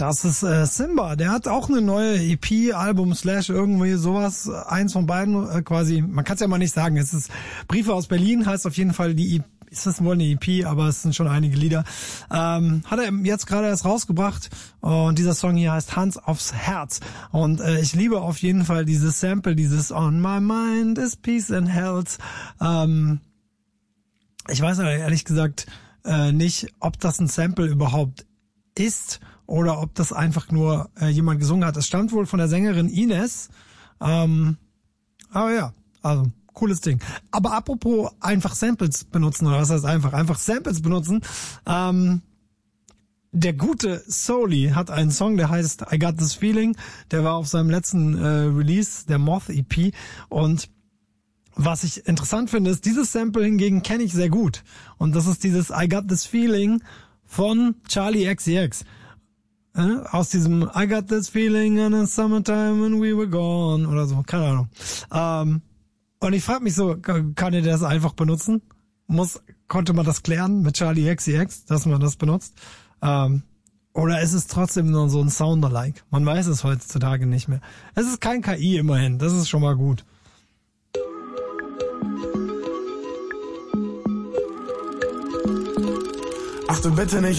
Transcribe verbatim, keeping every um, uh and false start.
Das ist äh, Simba, der hat auch eine neue E P, Album, Slash, irgendwie sowas, eins von beiden äh, quasi, man kann es ja mal nicht sagen, es ist Briefe aus Berlin, heißt auf jeden Fall die E P, ist das wohl eine E P, aber es sind schon einige Lieder. Ähm, hat er jetzt gerade erst rausgebracht und dieser Song hier heißt Hans aufs Herz und äh, ich liebe auf jeden Fall dieses Sample, dieses On My Mind is Peace and Health. Ähm, ich weiß aber ehrlich gesagt äh, nicht, ob das ein Sample überhaupt ist oder ob das einfach nur äh, jemand gesungen hat. Es stammt wohl von der Sängerin Ines. Ähm, aber ja, also cooles Ding. Aber apropos einfach Samples benutzen, oder was heißt einfach? Einfach Samples benutzen. Ähm, der gute Soli hat einen Song, der heißt I Got This Feeling. Der war auf seinem letzten äh, Release, der Moth E P. Und was ich interessant finde, ist, dieses Sample hingegen kenne ich sehr gut. Und das ist dieses I Got This Feeling von Charlie X C X. Äh, aus diesem I Got This Feeling in the Summertime when we were gone oder so, keine Ahnung. Ähm, und ich frage mich so, kann ihr das einfach benutzen? Muss, konnte man das klären mit Charlie X C X, dass man das benutzt? Ähm, oder ist es trotzdem nur so ein Sound-alike? Man weiß es heutzutage nicht mehr. Es ist kein K I immerhin, das ist schon mal gut. Ach du bitte nicht